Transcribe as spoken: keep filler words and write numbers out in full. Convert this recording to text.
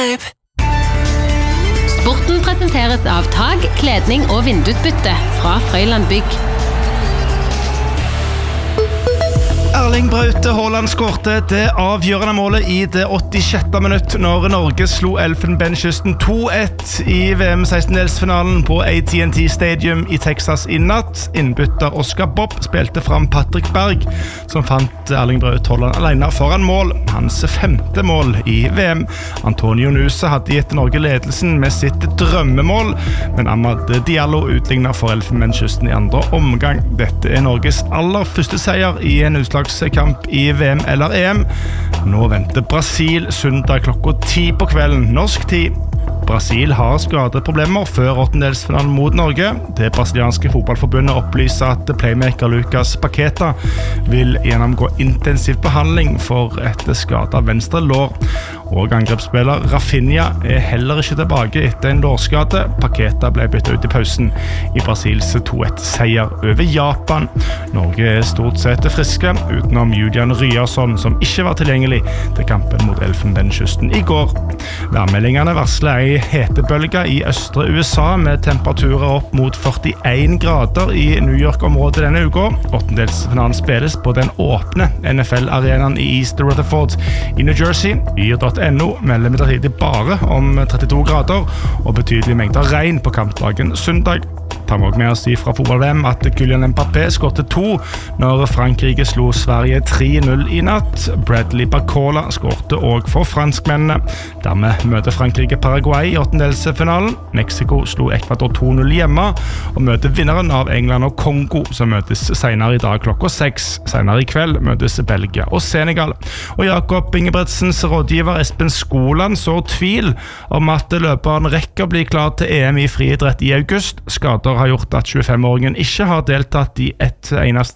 Sporten presenteres av Tag, kledning og vindusbytte fra Frøyland Bygg. Erling Braut Haaland skårte det avgjørende målet i det åttisjette minutt når Norge slo Elfenbenskysten to ett i V M sekstendedelsfinalen på A T and T Stadium i Texas i natt. Innbytter Oscar Bob spilte fram Patrick Berg, som fant Erling Braut Haaland alene foran mål. Hans femte mål i V M. Antonio Nusa hadde gitt Norge ledelsen med sitt drømmemål, men Amad Diallo utlignet for Elfenbenskysten i andre omgang. Dette er Norges aller første seier i en utslag kamp i V M eller E M. Nå venter Brasil søndag klokka ti på kvelden, norsk tid. Brasil har skadeproblemer før åttendedelsfinalen mot Norge. Det brasilianske fotballforbundet opplyser at playmaker Lucas Paqueta vil gjennomgå intensiv behandling for et skadet venstre lår. Og angrepsspiller Rafinha er heller ikke tilbake etter en lårskade. Paqueta ble byttet ut i pausen i Brasils to ett seier over Japan. Norge er stort sett friske, utenom Julian Ryerson, som ikke var tilgjengelig til kampen mot Elfenbenskysten i går. Værmeldingene varsler ei hetebølge i østre U S A med temperaturer opp mot førtien grader i New York-området denne uka. Åttendedelsfinalen spilles på den åpne N F L-arenaen i East Rutherford i New Jersey. yr punktum no melder midlertidig bare om trettito grader og betydelige mengder regn på kampdagen søndag. Tar vi også med oss fra fotball-V M at Kylian Mbappé skårte to når Frankrike slo Sverige tre null i natt. Bradley Barcola skårte også for franskmennene. Dermed møter Frankrike Paraguay i åttendedelsfinalen. Mexico slo Ecuador to null hjemme og møter vinneren av England og Kongo, som møtes senere i dag klokka seks. Senere i kveld møtes Belgia og Senegal. Og Jakob Ingebrigtsens rådgiver Espen Skoland så tvil om at løperen rekker å bli klar til E M i friidrett i august. Skader har gjort at tjuefem-åringen ikke har deltatt i et eneste